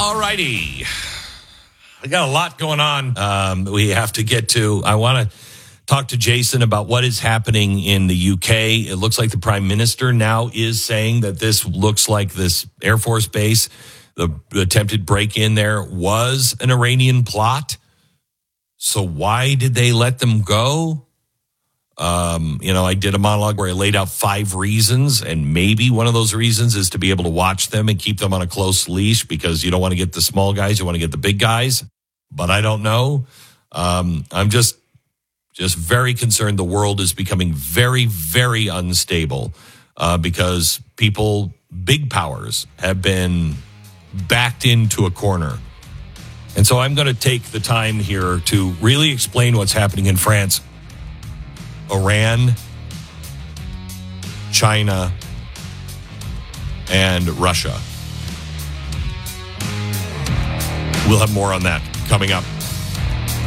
All righty. I got a lot going on we have to get to. I want to talk to Jason about what is happening in the UK. It looks like the Prime Minister now is saying that this looks like this Air Force base, the attempted break-in there, was an Iranian plot. So why did they let them go? I did a monologue where I laid out 5 reasons, and maybe one of those reasons is to be able to watch them and keep them on a close leash because you don't want to get the small guys, you want to get the big guys. But I don't know. I'm just very concerned. The world is becoming very, very unstable because big powers have been backed into a corner. And so I'm going to take the time here to really explain what's happening in France, Iran, China, and Russia. We'll have more on that coming up.